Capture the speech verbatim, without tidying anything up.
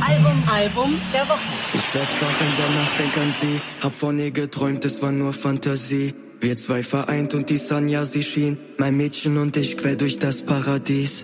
Album, Album der Woche. Ich werd wach in der Nacht, denk an sie. Hab von ihr geträumt, es war nur Fantasie. Wir zwei vereint und die Sonja, sie schien. Mein Mädchen und ich quer durch das Paradies.